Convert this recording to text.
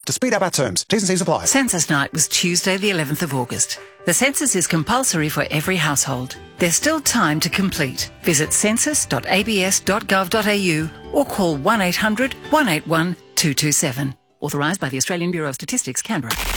To speed up our terms. T's and C's apply. Census night was Tuesday the 11th of August. The census is compulsory for every household. There's still time to complete. Visit census.abs.gov.au or call 1800 181 227. Authorised by the Australian Bureau of Statistics, Canberra.